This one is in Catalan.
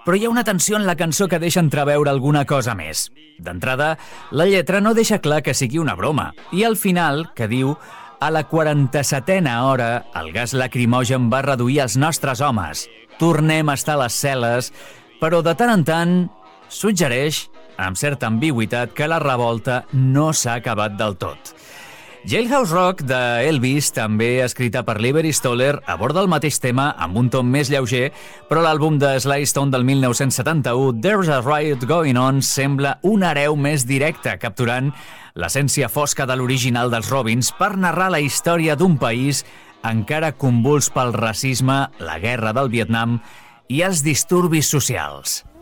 però hi ha una tensió en la cançó que deixa entreveure alguna cosa més. D'entrada, la lletra no deixa clar que sigui una broma, i al final, que diu: a la 47a hora, el gas lacrimogen va reduir els nostres homes. Tornem a estar a les cel·les, però de tant en tant suggereix, amb certa ambigüitat, que la revolta no s'ha acabat del tot. Jailhouse Rock de Elvis, també escrita per Liberty Stoller, aborda el mateix tema amb un ton més lleuger, però l'àlbum de Sly Stone del 1971, There's a Riot Going On, sembla un hereu més directe, capturant l'essència fosca de l'original dels Robins per narrar la història d'un país encara convuls pel racisme, la guerra del Vietnam i els disturbis socials.